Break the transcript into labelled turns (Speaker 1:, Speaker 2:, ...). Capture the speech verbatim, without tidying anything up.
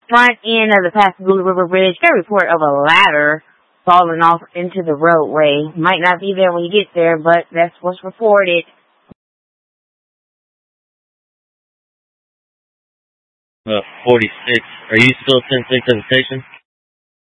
Speaker 1: front end of the Pascagoula River Bridge. Got a report of a ladder falling off into the roadway. Might not be there when you get there, but that's what's reported.
Speaker 2: Uh, forty-six. Are you still ten six at the station?